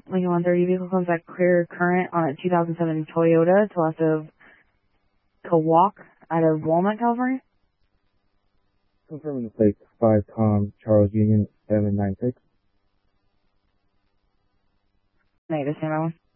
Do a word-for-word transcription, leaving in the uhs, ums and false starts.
Lincoln one thirty vehicle comes back clear current on a two thousand seven Toyota to left of Kawak out of Walnut, California. Confirming the plate five Tom Charles Union seven nine six. Negative, same one.